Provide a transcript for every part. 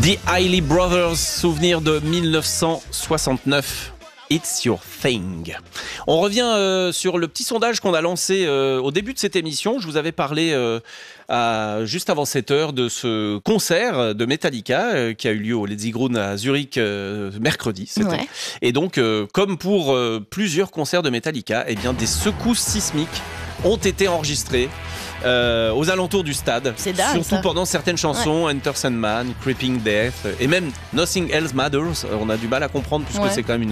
The Hailey Brothers, souvenir de 1969. It's Your Thing. On revient sur le petit sondage qu'on a lancé au début de cette émission. Je vous avais parlé juste avant 7 heures de ce concert de Metallica qui a eu lieu au Letzigrund à Zurich mercredi. Ouais. Et donc, comme pour plusieurs concerts de Metallica, eh bien, des secousses sismiques ont été enregistrées aux alentours du stade, c'est dingue, surtout ça. Pendant certaines chansons, Enter Sandman, Creeping Death, et même Nothing Else Matters. On a du mal à comprendre puisque c'est quand même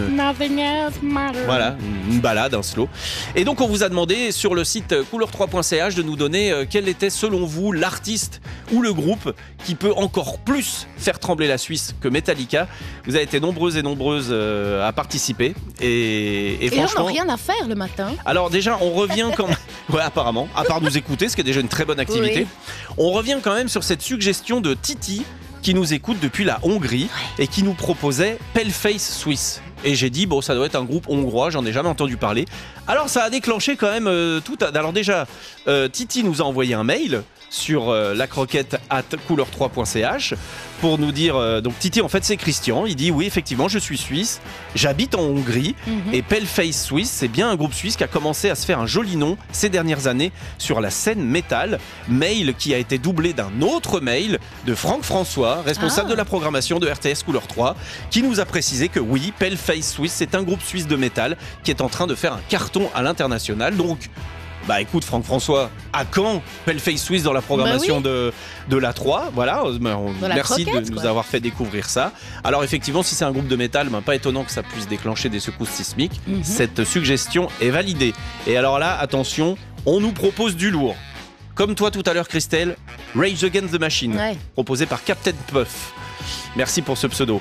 une balade, un slow. Et donc on vous a demandé sur le site couleur3.ch de nous donner quel était selon vous l'artiste ou le groupe qui peut encore plus faire trembler la Suisse que Metallica. Vous avez été nombreuses et nombreuses à participer et franchement, on n'a rien à faire le matin. Alors déjà, on revient quand même... Ouais, apparemment, à part nous écouter, ce qui est déjà une très bonne activité. Oui. On revient quand même sur cette suggestion de Titi, qui nous écoute depuis la Hongrie et qui nous proposait Paleface Swiss. Et j'ai dit, bon, ça doit être un groupe hongrois, j'en ai jamais entendu parler. Alors ça a déclenché quand même tout... Alors déjà, Titi nous a envoyé un mail sur lacroquette@couleur3.ch pour nous dire... donc Titi, en fait, c'est Christian. Il dit, oui, effectivement, je suis suisse, j'habite en Hongrie. Et Paleface Swiss, c'est bien un groupe suisse qui a commencé à se faire un joli nom ces dernières années sur la scène métal. Mail qui a été doublé d'un autre mail de Franck François, responsable de la programmation de RTS Couleur 3, qui nous a précisé que oui, Paleface Swiss, c'est un groupe suisse de métal qui est en train de faire un carton à l'international. Donc... Bah écoute Franck François, à quand Paleface Swiss dans la programmation de la 3 ? Voilà, merci de nous avoir fait découvrir ça. Alors effectivement, si c'est un groupe de métal, pas étonnant que ça puisse déclencher des secousses sismiques. Cette suggestion est validée. Et alors là, attention, on nous propose du lourd. Comme toi tout à l'heure Christelle, Rage Against the Machine, proposé par Captain Puff. Merci pour ce pseudo.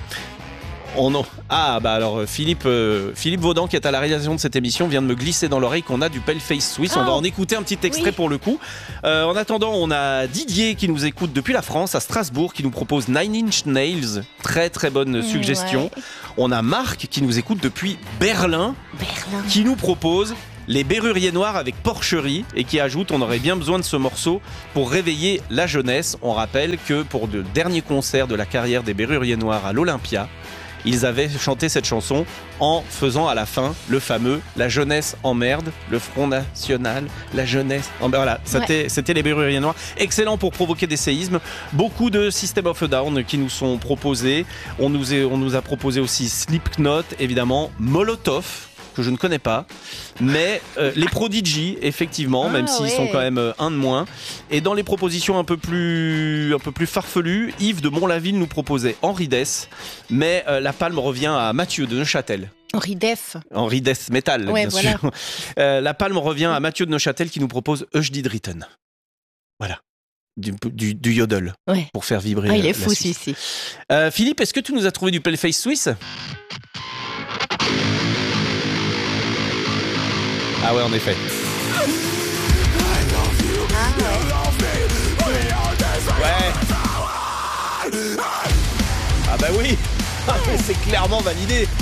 Philippe Vaudan, qui est à la réalisation de cette émission, vient de me glisser dans l'oreille qu'on a du Paleface Swiss. On va en écouter un petit extrait pour le coup. En attendant, on a Didier qui nous écoute depuis la France, à Strasbourg, qui nous propose Nine Inch Nails. Très très bonne suggestion. On a Marc qui nous écoute depuis Berlin. Qui nous propose Les Berruriers Noirs avec Porcherie et qui ajoute, on aurait bien besoin de ce morceau pour réveiller la jeunesse. On rappelle que pour le dernier concert de la carrière des Berruriers Noirs à l'Olympia, ils avaient chanté cette chanson en faisant à la fin le fameux « La jeunesse emmerde », le Front National, la jeunesse emmerde. Voilà, c'était les Berruriers Noirs. Excellent pour provoquer des séismes. Beaucoup de System of a Down qui nous sont proposés. On nous a proposé aussi Slipknot, évidemment, Molotov, que je ne connais pas, mais les Prodigy, effectivement, même s'ils sont quand même un de moins. Et dans les propositions un peu plus farfelues, Yves de Mont-la-Ville nous proposait Henri Dess, mais la palme revient à Mathieu de Neuchâtel. Henri Dess Metal, bien sûr. La palme revient à Mathieu de Neuchâtel qui nous propose Eugenie Dritten. Voilà. Du yodel pour faire vibrer il est la fou Suisse. celui-ci. Philippe, est-ce que tu nous as trouvé du Paleface Swiss ? Ah ouais, en effet. Ouais. Ah bah oui. C'est clairement validé.